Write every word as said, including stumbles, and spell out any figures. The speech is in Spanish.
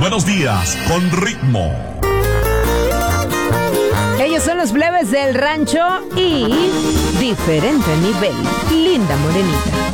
Buenos Días, con ritmo. Ellos son los plebes del rancho y diferente nivel. Linda Morenita.